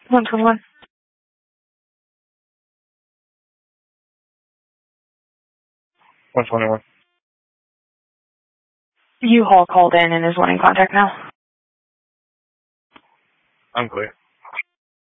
121. U-Haul called in and is wanting contact now. I'm clear.